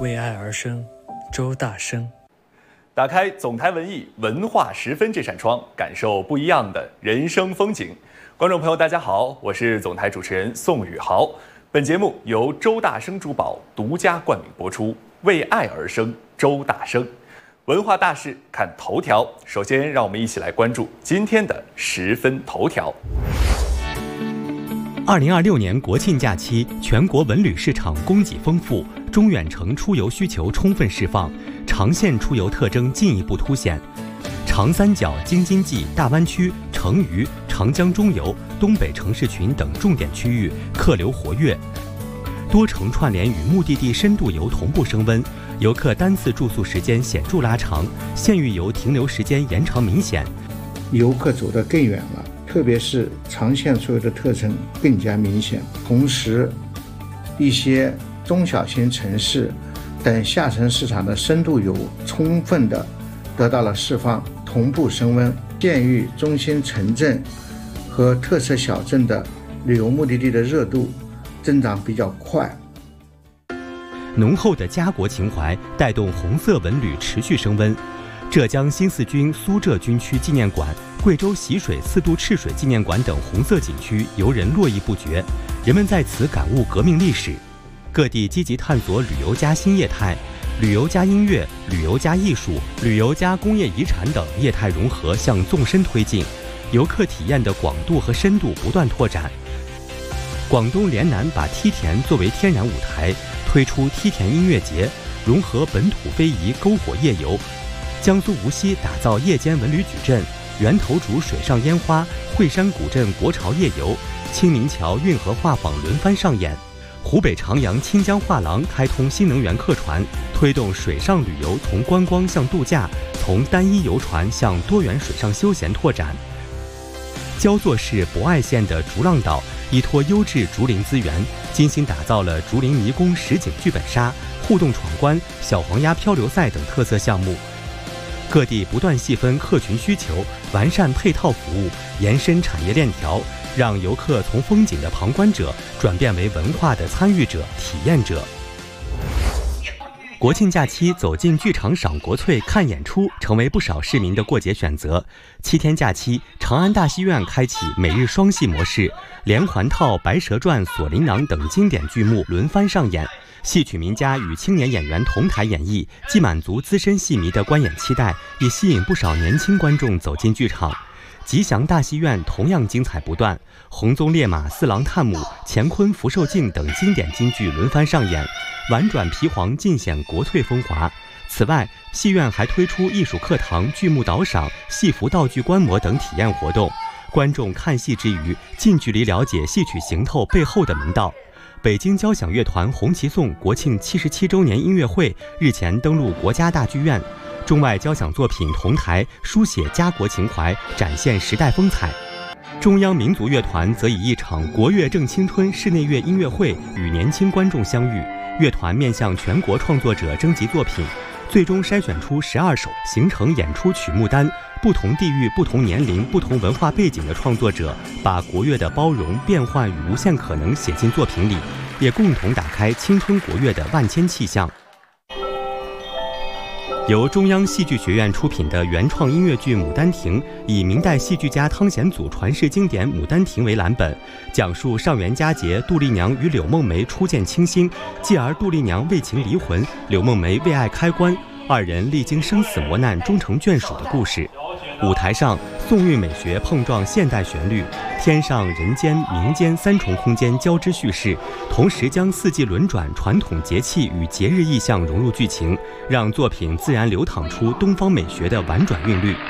为爱而生，周大生。 打开总台文艺文化十分这扇窗，感受不一样的人生风景。观众朋友大家好，我是总台主持人宋宇豪。本节目由周大生珠宝独家冠名播出，为爱而生，周大生。文化大事看头条，首先让我们一起来关注今天的十分头条。 2026年国庆假期，全国文旅市场供给丰富，中远程出游需求充分释放，长线出游特征进一步凸显。长三角、京津冀、大湾区、成渝、长江中游、东北城市群等重点区域客流活跃，多城串联与目的地深度游同步升温，游客单次住宿时间显著拉长，县域游停留时间延长明显。 游客走得更远了，特别是长线出游的特征更加明显。同时，一些中小型城市等下沉市场的深度游充分的得到了释放，同步升温。县域中心城镇和特色小镇的旅游目的地的热度增长比较快。 浓厚的家国情怀带动红色文旅持续升温。浙江新四军苏浙军区纪念馆、贵州习水四渡赤水纪念馆等红色景区游人络绎不绝，人们在此感悟革命历史。各地积极探索旅游加新业态，旅游加音乐、旅游加艺术、旅游加工业遗产等业态融合向纵深推进，游客体验的广度和深度不断拓展。广东连南把梯田作为天然舞台，推出梯田音乐节，融合本土非遗篝火夜游。江苏无锡打造夜间文旅矩阵，源头渚水上烟花、惠山古镇国潮夜游、清明桥运河画舫轮番上演。湖北长阳清江画廊开通新能源客船，推动水上旅游从观光向度假，从单一游船向多元水上休闲拓展。焦作市博爱县的竹浪岛依托优质竹林资源，精心打造了竹林迷宫实景剧本杀、互动闯关、小黄鸭漂流赛等特色项目。各地不断细分客群需求，完善配套服务，延伸产业链条，让游客从风景的旁观者转变为文化的参与者、体验者。国庆假期走进剧场赏国粹、看演出，成为不少市民的过节选择。7天假期，长安大戏院开启每日双戏模式，连环套、白蛇传、锁麟囊等经典剧目轮番上演。戏曲名家与青年演员同台演绎，既满足资深戏迷的观演期待，也吸引不少年轻观众走进剧场。吉祥大戏院同样精彩不断，红鬃烈马、四郎探母、乾坤福寿镜等经典京剧轮番上演，婉转皮黄尽显国粹风华。此外，戏院还推出艺术课堂、剧目导赏、戏服道具观摩等体验活动，观众看戏之余，近距离了解戏曲行头背后的门道。北京交响乐团红旗颂国庆77周年音乐会日前登陆国家大剧院，中外交响作品同台，书写家国情怀，展现时代风采。中央民族乐团则以一场国乐正青春室内乐音乐会与年轻观众相遇，乐团面向全国创作者征集作品，最终筛选出12首形成演出曲目单，不同地域、不同年龄、不同文化背景的创作者把国乐的包容、变幻与无限可能写进作品里，也共同打开青春国乐的万千气象。由中央戏剧学院出品的原创音乐剧《牡丹亭》，以明代戏剧家汤显祖传世经典《牡丹亭》为蓝本，讲述上元佳节杜丽娘与柳梦梅初见倾心，继而杜丽娘为情离魂，柳梦梅为爱开棺，二人历经生死磨难终成眷属的故事。舞台上，宋韵美学碰撞现代旋律，天上、人间、民间三重空间交织叙事，同时将四季轮转、传统节气与节日意象融入剧情，让作品自然流淌出东方美学的婉转韵律。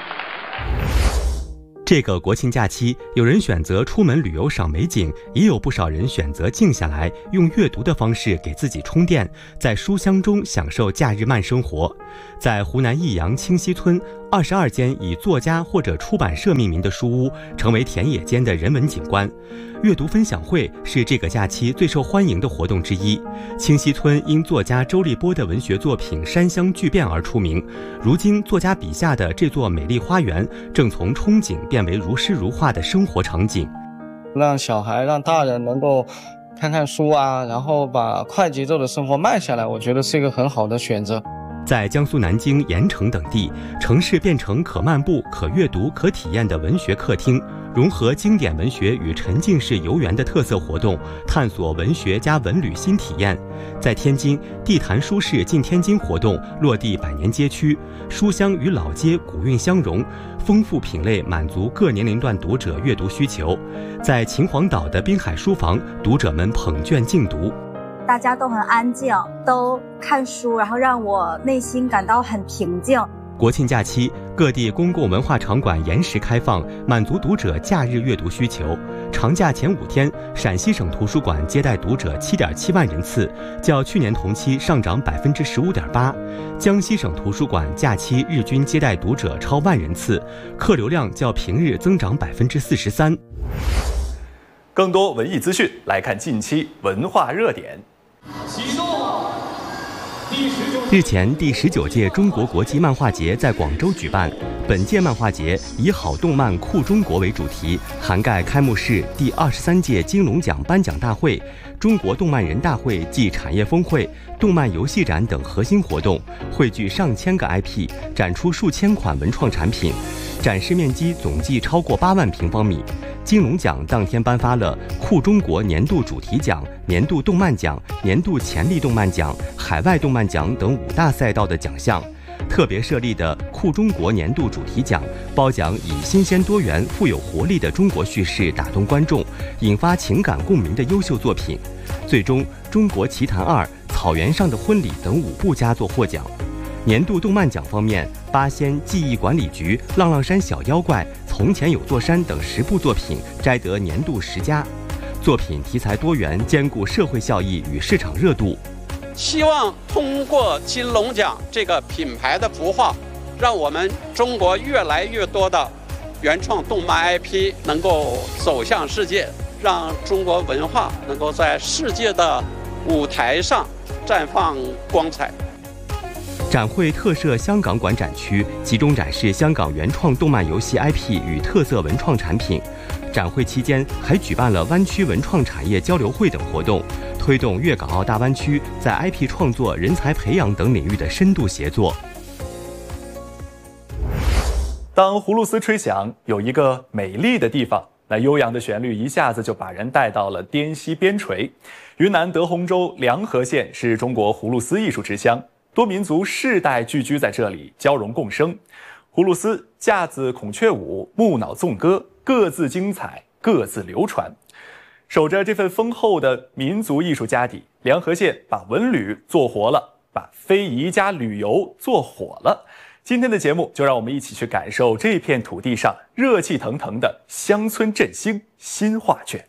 这个国庆假期，有人选择出门旅游赏美景，也有不少人选择静下来，用阅读的方式给自己充电，在书香中享受假日慢生活。在湖南益阳清溪村，22间以作家或者出版社命名的书屋，成为田野间的人文景观。阅读分享会是这个假期最受欢迎的活动之一。清溪村因作家周立波的文学作品《山乡巨变》而出名，如今作家笔下的这座美丽花园，正从憧憬变为如诗如画的生活场景。 让小孩让大人能够看看书啊，然后把快节奏的生活慢下来，我觉得是一个很好的选择。 在江苏南京、盐城等地，城市变成可漫步、可阅读、可体验的文学客厅，融合经典文学与沉浸式游园的特色活动，探索文学加文旅新体验。在天津，地坛书市进天津活动落地百年街区，书香与老街古韵相融，丰富品类满足各年龄段读者阅读需求。在秦皇岛的滨海书房，读者们捧卷竞读。 大家都很安静，都看书，然后让我内心感到很平静。 国庆假期，各地公共文化场馆延时开放，满足读者假日阅读需求。长假前5天，陕西省图书馆接待读者7.7万人次，较去年同期上涨15.8%。江西省图书馆假期日均接待读者超万人次，客流量较平日增长43%。 更多文艺资讯，来看近期文化热点。 启动日前，第19届中国国际漫画节在广州举办。本届漫画节以“好动漫酷中国”为主题，涵盖开幕式、第23届金龙奖颁奖大会、中国动漫人大会暨产业峰会、动漫游戏展等核心活动，汇聚上千个 IP， 展出数千款文创产品，展示面积总计超过8万平方米。金龙奖当天颁发了酷中国年度主题奖、年度动漫奖、年度潜力动漫奖、海外动漫奖等5大赛道的奖项。特别设立的酷中国年度主题奖褒奖以新鲜多元、富有活力的中国叙事打动观众，引发情感共鸣的优秀作品。最终，《中国奇谭2》、《草原上的婚礼》等5部佳作获奖。年度动漫奖方面，八仙记忆管理局、浪浪山小妖怪、从前有座山等10部作品摘得年度10佳。作品题材多元，兼顾社会效益与市场热度。 希望通过金龙奖这个品牌的孵化，让我们中国越来越多的原创动漫 IP 能够走向世界，让中国文化能够在世界的舞台上绽放光彩。 展会特设香港馆展区，集中展示香港原创动漫游戏 IP 与特色文创产品。展会期间还举办了湾区文创产业交流会等活动，推动粤港澳大湾区在 IP 创作、人才培养等领域的深度协作。 当葫芦丝吹响，有一个美丽的地方，那悠扬的旋律一下子就把人带到了滇西边陲。云南德宏州凉河县是中国葫芦丝艺术之乡，多民族世代聚居在这里，交融共生。葫芦丝、架子孔雀舞、木脑纵歌，各自精彩，各自流传。守着这份丰厚的民族艺术家底，凉河县把文旅做活了，把非遗加旅游做火了。今天的节目就让我们一起去感受这片土地上热气腾腾的乡村振兴新画卷。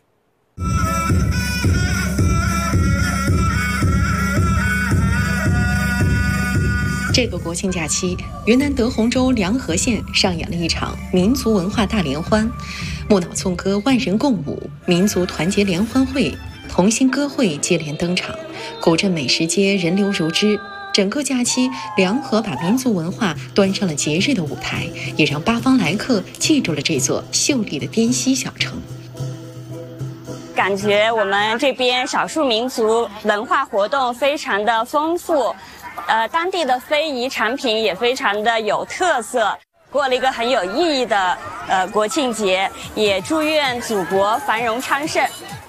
这个国庆假期，云南德宏州凉河县上演了一场民族文化大联欢，木脑纵歌万人共舞，民族团结联欢会、同心歌会接连登场，古镇美食街人流如织。整个假期，凉河把民族文化端上了节日的舞台，也让八方来客记住了这座秀丽的滇西小城。 感觉我们这边少数民族文化活动非常的丰富，当地的非遗产品也非常的有特色，过了一个很有意义的国庆节，也祝愿祖国繁荣昌盛。